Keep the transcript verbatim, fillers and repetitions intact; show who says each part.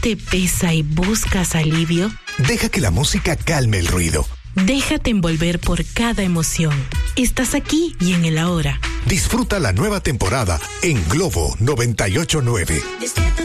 Speaker 1: te pesa y buscas alivio?
Speaker 2: Deja que la música calme el ruido.
Speaker 1: Déjate envolver por cada emoción. Estás aquí y en el ahora.
Speaker 2: Disfruta la nueva temporada en Globo noventa y ocho punto nueve.